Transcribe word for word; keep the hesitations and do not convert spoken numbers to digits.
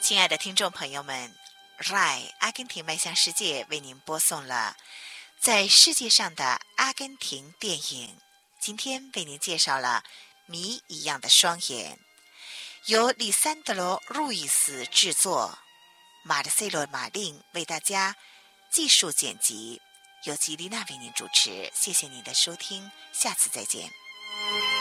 亲爱的听众朋友们， R A I 阿根廷迈向世界为您播送了在世界上的阿根廷电影，今天为您介绍了谜一样的双眼，由里桑德罗·路易斯制作，马德塞洛·马令为大家技术剪辑，由吉丽娜为您主持。谢谢您的收听，下次再见。